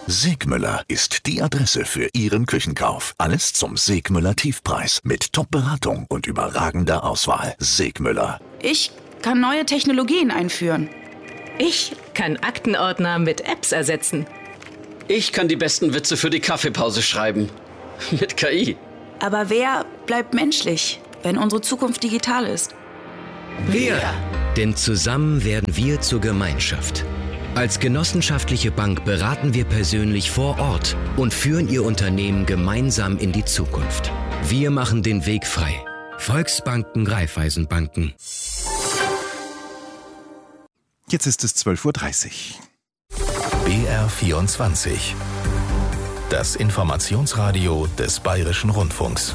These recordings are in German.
Segmüller ist die Adresse für Ihren Küchenkauf. Alles zum Segmüller Tiefpreis mit Top-Beratung und überragender Auswahl. Segmüller. Ich kann neue Technologien einführen. Ich kann Aktenordner mit Apps ersetzen. Ich kann die besten Witze für die Kaffeepause schreiben. Mit KI. Aber wer bleibt menschlich, wenn unsere Zukunft digital ist? Wir. Denn zusammen werden wir zur Gemeinschaft. Als genossenschaftliche Bank beraten wir persönlich vor Ort und führen Ihr Unternehmen gemeinsam in die Zukunft. Wir machen den Weg frei. Volksbanken, Raiffeisenbanken. Jetzt ist es 12:30 Uhr. BR24. Das Informationsradio des Bayerischen Rundfunks.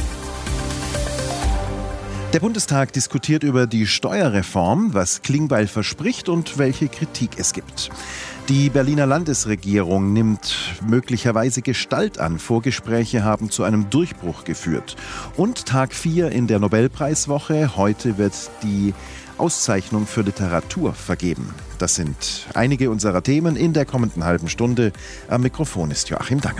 Der Bundestag diskutiert über die Steuerreform, was Klingbeil verspricht und welche Kritik es gibt. Die Berliner Landesregierung nimmt möglicherweise Gestalt an. Vorgespräche haben zu einem Durchbruch geführt. Und Tag 4 in der Nobelpreiswoche. Heute wird die Auszeichnung für Literatur vergeben. Das sind einige unserer Themen in der kommenden halben Stunde. Am Mikrofon ist Joachim Dangel.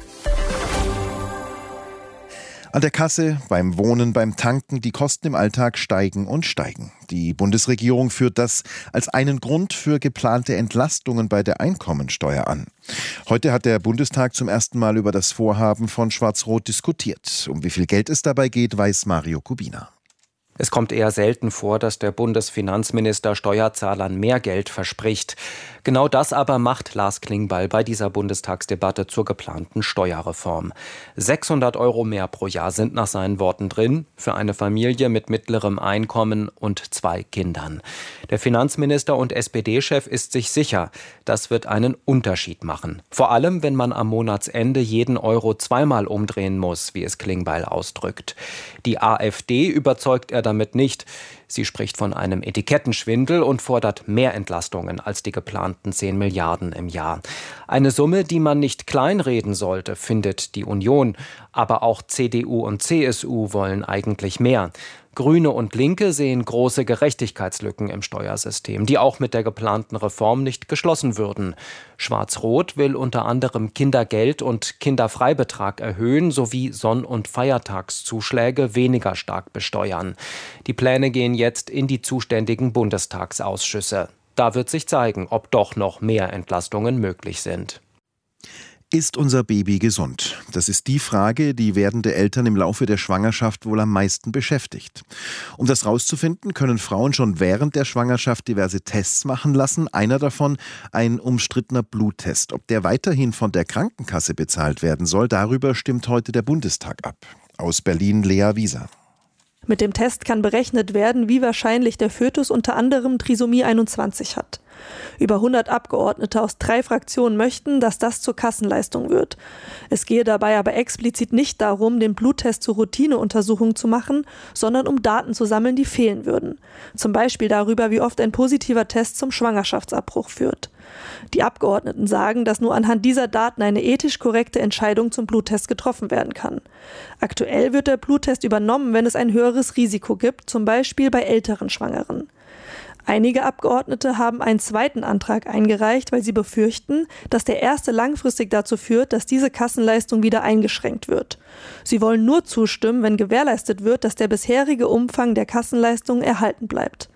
An der Kasse, beim Wohnen, beim Tanken, die Kosten im Alltag steigen und steigen. Die Bundesregierung führt das als einen Grund für geplante Entlastungen bei der Einkommensteuer an. Heute hat der Bundestag zum ersten Mal über das Vorhaben von Schwarz-Rot diskutiert. Um wie viel Geld es dabei geht, weiß Mario Kubina. Es kommt eher selten vor, dass der Bundesfinanzminister Steuerzahlern mehr Geld verspricht. Genau das aber macht Lars Klingbeil bei dieser Bundestagsdebatte zur geplanten Steuerreform. 600 € mehr pro Jahr sind nach seinen Worten drin, für eine Familie mit mittlerem Einkommen und 2 Kindern. Der Finanzminister und SPD-Chef ist sich sicher, das wird einen Unterschied machen. Vor allem, wenn man am Monatsende jeden Euro zweimal umdrehen muss, wie es Klingbeil ausdrückt. Die AfD überzeugt er damit nicht. Sie spricht von einem Etikettenschwindel und fordert mehr Entlastungen als die geplanten 10 Milliarden im Jahr. Eine Summe, die man nicht kleinreden sollte, findet die Union. Aber auch CDU und CSU wollen eigentlich mehr. Grüne und Linke sehen große Gerechtigkeitslücken im Steuersystem, die auch mit der geplanten Reform nicht geschlossen würden. Schwarz-Rot will unter anderem Kindergeld und Kinderfreibetrag erhöhen sowie Sonn- und Feiertagszuschläge weniger stark besteuern. Die Pläne gehen jetzt in die zuständigen Bundestagsausschüsse. Da wird sich zeigen, ob doch noch mehr Entlastungen möglich sind. Ist unser Baby gesund? Das ist die Frage, die werdende Eltern im Laufe der Schwangerschaft wohl am meisten beschäftigt. Um das rauszufinden, können Frauen schon während der Schwangerschaft diverse Tests machen lassen. Einer davon ein umstrittener Bluttest. Ob der weiterhin von der Krankenkasse bezahlt werden soll, darüber stimmt heute der Bundestag ab. Aus Berlin Lea Wieser. Mit dem Test kann berechnet werden, wie wahrscheinlich der Fötus unter anderem Trisomie 21 hat. Über 100 Abgeordnete aus 3 Fraktionen möchten, dass das zur Kassenleistung wird. Es gehe dabei aber explizit nicht darum, den Bluttest zur Routineuntersuchung zu machen, sondern um Daten zu sammeln, die fehlen würden. Zum Beispiel darüber, wie oft ein positiver Test zum Schwangerschaftsabbruch führt. Die Abgeordneten sagen, dass nur anhand dieser Daten eine ethisch korrekte Entscheidung zum Bluttest getroffen werden kann. Aktuell wird der Bluttest übernommen, wenn es ein höheres Risiko gibt, zum Beispiel bei älteren Schwangeren. Einige Abgeordnete haben einen zweiten Antrag eingereicht, weil sie befürchten, dass der erste langfristig dazu führt, dass diese Kassenleistung wieder eingeschränkt wird. Sie wollen nur zustimmen, wenn gewährleistet wird, dass der bisherige Umfang der Kassenleistung erhalten bleibt.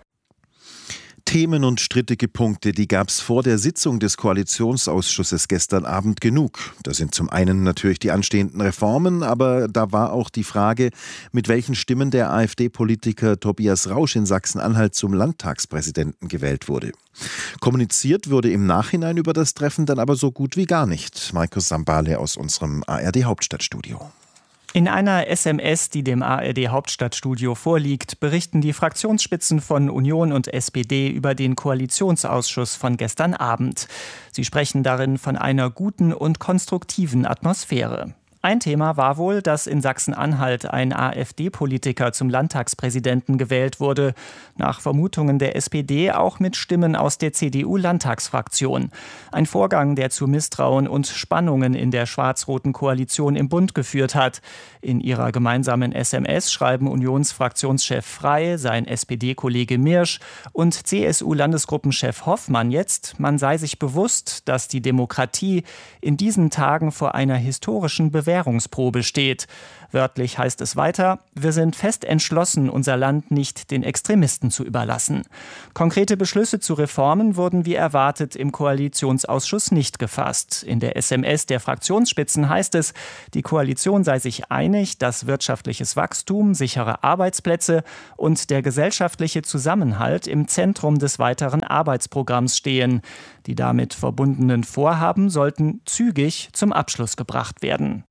Themen und strittige Punkte, die gab es vor der Sitzung des Koalitionsausschusses gestern Abend genug. Da sind zum einen natürlich die anstehenden Reformen, aber da war auch die Frage, mit welchen Stimmen der AfD-Politiker Tobias Rausch in Sachsen-Anhalt zum Landtagspräsidenten gewählt wurde. Kommuniziert wurde im Nachhinein über das Treffen dann aber so gut wie gar nicht. Markus Sambale aus unserem ARD-Hauptstadtstudio. In einer SMS, die dem ARD-Hauptstadtstudio vorliegt, berichten die Fraktionsspitzen von Union und SPD über den Koalitionsausschuss von gestern Abend. Sie sprechen darin von einer guten und konstruktiven Atmosphäre. Ein Thema war wohl, dass in Sachsen-Anhalt ein AfD-Politiker zum Landtagspräsidenten gewählt wurde. Nach Vermutungen der SPD auch mit Stimmen aus der CDU-Landtagsfraktion. Ein Vorgang, der zu Misstrauen und Spannungen in der schwarz-roten Koalition im Bund geführt hat. In ihrer gemeinsamen SMS schreiben Unionsfraktionschef Frey, sein SPD-Kollege Mirsch und CSU-Landesgruppenchef Hoffmann jetzt, man sei sich bewusst, dass die Demokratie in diesen Tagen vor einer historischen Bewährungsprobe steht. Wörtlich heißt es weiter, wir sind fest entschlossen, unser Land nicht den Extremisten zu überlassen. Konkrete Beschlüsse zu Reformen wurden wie erwartet im Koalitionsausschuss nicht gefasst. In der SMS der Fraktionsspitzen heißt es, die Koalition sei sich einig, dass wirtschaftliches Wachstum, sichere Arbeitsplätze und der gesellschaftliche Zusammenhalt im Zentrum des weiteren Arbeitsprogramms stehen. Die damit verbundenen Vorhaben sollten zügig zum Abschluss gebracht werden.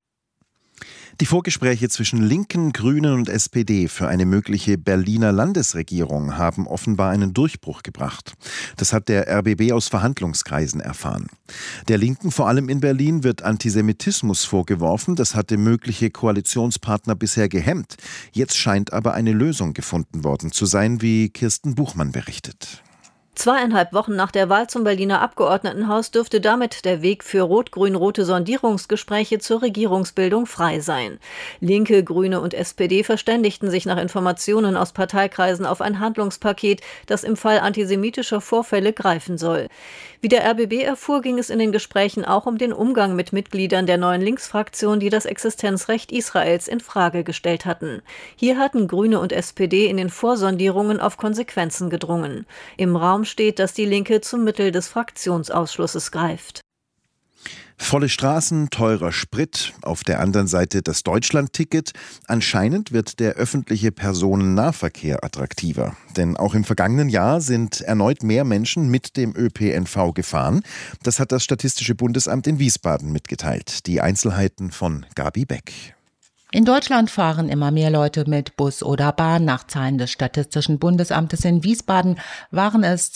Die Vorgespräche zwischen Linken, Grünen und SPD für eine mögliche Berliner Landesregierung haben offenbar einen Durchbruch gebracht. Das hat der RBB aus Verhandlungskreisen erfahren. Der Linken, vor allem in Berlin, wird Antisemitismus vorgeworfen. Das hatte mögliche Koalitionspartner bisher gehemmt. Jetzt scheint aber eine Lösung gefunden worden zu sein, wie Kirsten Buchmann berichtet. 2,5 Wochen nach der Wahl zum Berliner Abgeordnetenhaus dürfte damit der Weg für rot-grün-rote Sondierungsgespräche zur Regierungsbildung frei sein. Linke, Grüne und SPD verständigten sich nach Informationen aus Parteikreisen auf ein Handlungspaket, das im Fall antisemitischer Vorfälle greifen soll. Wie der RBB erfuhr, ging es in den Gesprächen auch um den Umgang mit Mitgliedern der neuen Linksfraktion, die das Existenzrecht Israels in Frage gestellt hatten. Hier hatten Grüne und SPD in den Vorsondierungen auf Konsequenzen gedrungen. Im Raum steht, dass die Linke zum Mittel des Fraktionsausschusses greift. Volle Straßen, teurer Sprit, auf der anderen Seite das Deutschland-Ticket. Anscheinend wird der öffentliche Personennahverkehr attraktiver. Denn auch im vergangenen Jahr sind erneut mehr Menschen mit dem ÖPNV gefahren. Das hat das Statistische Bundesamt in Wiesbaden mitgeteilt. Die Einzelheiten von Gabi Beck. In Deutschland fahren immer mehr Leute mit Bus oder Bahn. Nach Zahlen des Statistischen Bundesamtes in Wiesbaden waren es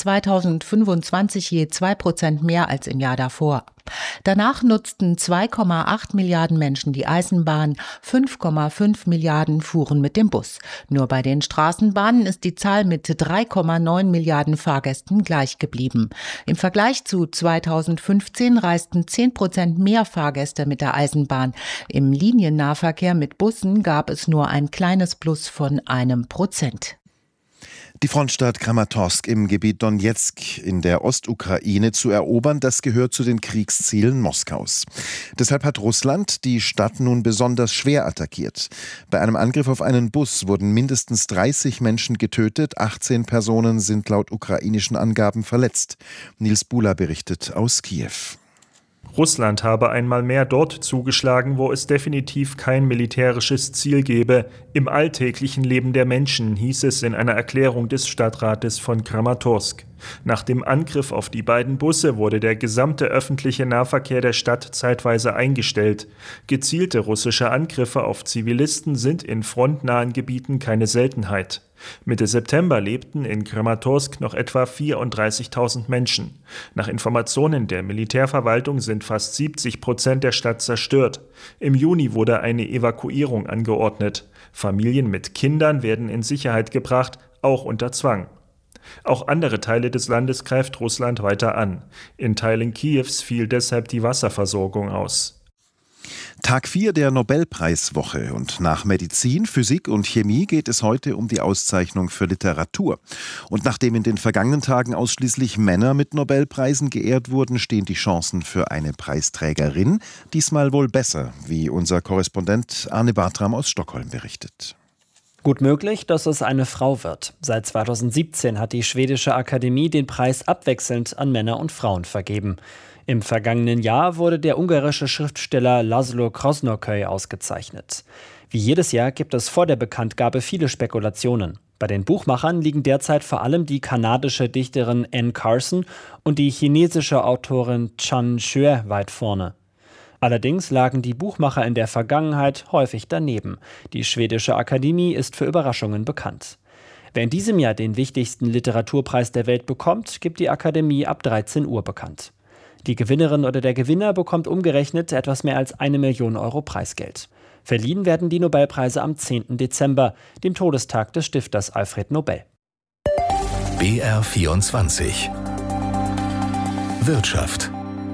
2025 je 2% mehr als im Jahr davor. Danach nutzten 2,8 Milliarden Menschen die Eisenbahn, 5,5 Milliarden fuhren mit dem Bus. Nur bei den Straßenbahnen ist die Zahl mit 3,9 Milliarden Fahrgästen gleich geblieben. Im Vergleich zu 2015 reisten 10% mehr Fahrgäste mit der Eisenbahn. Im Liniennahverkehr mit Bussen gab es nur ein kleines Plus von 1%. Die Frontstadt Kramatorsk im Gebiet Donezk in der Ostukraine zu erobern, das gehört zu den Kriegszielen Moskaus. Deshalb hat Russland die Stadt nun besonders schwer attackiert. Bei einem Angriff auf einen Bus wurden mindestens 30 Menschen getötet, 18 Personen sind laut ukrainischen Angaben verletzt. Nils Bula berichtet aus Kiew. Russland habe einmal mehr dort zugeschlagen, wo es definitiv kein militärisches Ziel gebe. Im alltäglichen Leben der Menschen, hieß es in einer Erklärung des Stadtrates von Kramatorsk. Nach dem Angriff auf die beiden Busse wurde der gesamte öffentliche Nahverkehr der Stadt zeitweise eingestellt. Gezielte russische Angriffe auf Zivilisten sind in frontnahen Gebieten keine Seltenheit. Mitte September lebten in Kramatorsk noch etwa 34.000 Menschen. Nach Informationen der Militärverwaltung sind fast 70% der Stadt zerstört. Im Juni wurde eine Evakuierung angeordnet. Familien mit Kindern werden in Sicherheit gebracht, auch unter Zwang. Auch andere Teile des Landes greift Russland weiter an. In Teilen Kiews fiel deshalb die Wasserversorgung aus. Tag 4 der Nobelpreiswoche und nach Medizin, Physik und Chemie geht es heute um die Auszeichnung für Literatur. Und nachdem in den vergangenen Tagen ausschließlich Männer mit Nobelpreisen geehrt wurden, stehen die Chancen für eine Preisträgerin diesmal wohl besser, wie unser Korrespondent Arne Bartram aus Stockholm berichtet. Gut möglich, dass es eine Frau wird. Seit 2017 hat die schwedische Akademie den Preis abwechselnd an Männer und Frauen vergeben. Im vergangenen Jahr wurde der ungarische Schriftsteller Laszlo Krasznahorkai ausgezeichnet. Wie jedes Jahr gibt es vor der Bekanntgabe viele Spekulationen. Bei den Buchmachern liegen derzeit vor allem die kanadische Dichterin Anne Carson und die chinesische Autorin Chan Xue weit vorne. Allerdings lagen die Buchmacher in der Vergangenheit häufig daneben. Die schwedische Akademie ist für Überraschungen bekannt. Wer in diesem Jahr den wichtigsten Literaturpreis der Welt bekommt, gibt die Akademie ab 13 Uhr bekannt. Die Gewinnerin oder der Gewinner bekommt umgerechnet etwas mehr als 1 Million Euro Preisgeld. Verliehen werden die Nobelpreise am 10. Dezember, dem Todestag des Stifters Alfred Nobel. BR24 Wirtschaft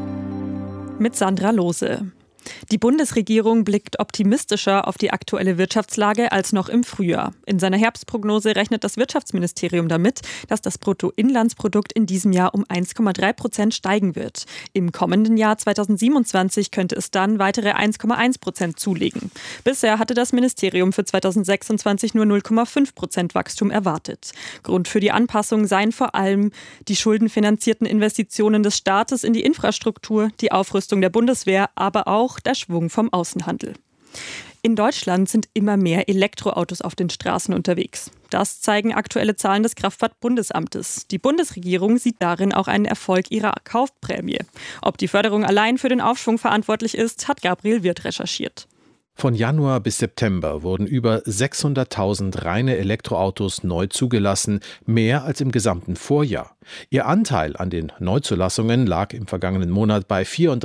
mit Sandra Lohse. Die Bundesregierung blickt optimistischer auf die aktuelle Wirtschaftslage als noch im Frühjahr. In seiner Herbstprognose rechnet das Wirtschaftsministerium damit, dass das Bruttoinlandsprodukt in diesem Jahr um 1,3% steigen wird. Im kommenden Jahr 2027 könnte es dann weitere 1,1% zulegen. Bisher hatte das Ministerium für 2026 nur 0,5% Wachstum erwartet. Grund für die Anpassung seien vor allem die schuldenfinanzierten Investitionen des Staates in die Infrastruktur, die Aufrüstung der Bundeswehr, aber auch der Schwung vom Außenhandel. In Deutschland sind immer mehr Elektroautos auf den Straßen unterwegs. Das zeigen aktuelle Zahlen des Kraftfahrtbundesamtes. Die Bundesregierung sieht darin auch einen Erfolg ihrer Kaufprämie. Ob die Förderung allein für den Aufschwung verantwortlich ist, hat Gabriel Wirth recherchiert. Von Januar bis September wurden über 600.000 reine Elektroautos neu zugelassen, mehr als im gesamten Vorjahr. Ihr Anteil an den Neuzulassungen lag im vergangenen Monat bei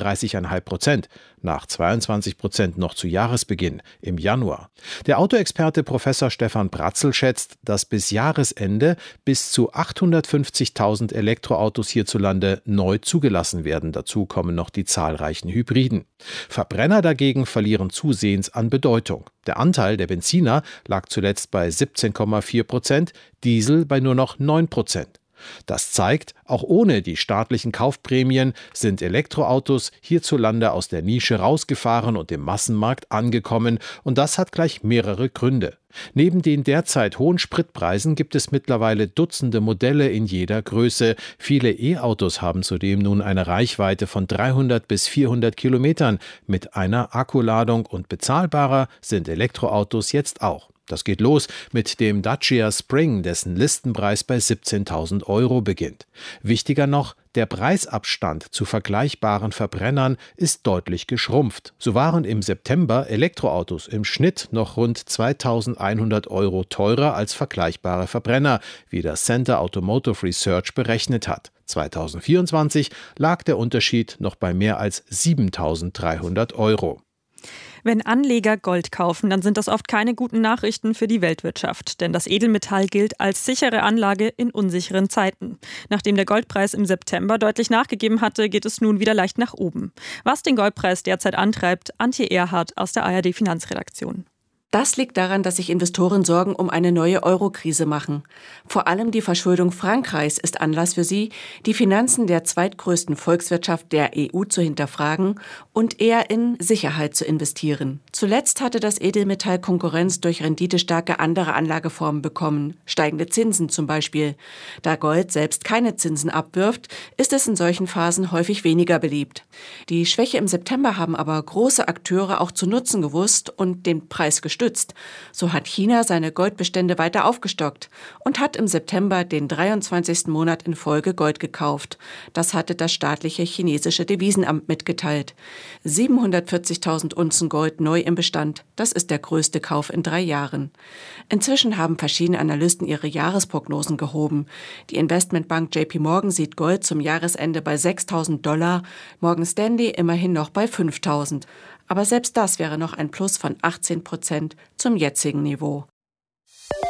34,5%, nach 22% noch zu Jahresbeginn im Januar. Der Autoexperte Professor Stefan Bratzel schätzt, dass bis Jahresende bis zu 850.000 Elektroautos hierzulande neu zugelassen werden. Dazu kommen noch die zahlreichen Hybriden. Verbrenner dagegen verlieren zusehends an Bedeutung. Der Anteil der Benziner lag zuletzt bei 17,4%, Diesel bei nur noch 9%. Das zeigt, auch ohne die staatlichen Kaufprämien sind Elektroautos hierzulande aus der Nische rausgefahren und im Massenmarkt angekommen, und das hat gleich mehrere Gründe. Neben den derzeit hohen Spritpreisen gibt es mittlerweile Dutzende Modelle in jeder Größe. Viele E-Autos haben zudem nun eine Reichweite von 300 bis 400 Kilometern mit einer Akkuladung, und bezahlbarer sind Elektroautos jetzt auch. Das geht los mit dem Dacia Spring, dessen Listenpreis bei 17.000 Euro beginnt. Wichtiger noch, der Preisabstand zu vergleichbaren Verbrennern ist deutlich geschrumpft. So waren im September Elektroautos im Schnitt noch rund 2.100 Euro teurer als vergleichbare Verbrenner, wie das Center Automotive Research berechnet hat. 2024 lag der Unterschied noch bei mehr als 7.300 Euro. Wenn Anleger Gold kaufen, dann sind das oft keine guten Nachrichten für die Weltwirtschaft. Denn das Edelmetall gilt als sichere Anlage in unsicheren Zeiten. Nachdem der Goldpreis im September deutlich nachgegeben hatte, geht es nun wieder leicht nach oben. Was den Goldpreis derzeit antreibt, Antje Erhardt aus der ARD Finanzredaktion. Das liegt daran, dass sich Investoren Sorgen um eine neue Euro-Krise machen. Vor allem die Verschuldung Frankreichs ist Anlass für sie, die Finanzen der zweitgrößten Volkswirtschaft der EU zu hinterfragen und eher in Sicherheit zu investieren. Zuletzt hatte das Edelmetall Konkurrenz durch renditestarke andere Anlageformen bekommen, steigende Zinsen zum Beispiel. Da Gold selbst keine Zinsen abwirft, ist es in solchen Phasen häufig weniger beliebt. Die Schwäche im September haben aber große Akteure auch zu nutzen gewusst und den Preis gestützt. So hat China seine Goldbestände weiter aufgestockt und hat im September den 23. Monat in Folge Gold gekauft. Das hatte das staatliche chinesische Devisenamt mitgeteilt. 740.000 Unzen Gold neu im Bestand. Das ist der größte Kauf in 3 Jahren. Inzwischen haben verschiedene Analysten ihre Jahresprognosen gehoben. Die Investmentbank JP Morgan sieht Gold zum Jahresende bei $6.000, Morgan Stanley immerhin noch bei 5.000. Aber selbst das wäre noch ein Plus von 18% zum jetzigen Niveau.